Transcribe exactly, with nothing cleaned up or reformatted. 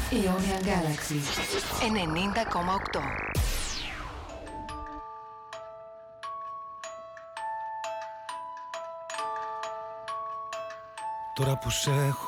Ionian Galaxy ενενήντα κόμμα οκτώ. Τώρα που σ' έχω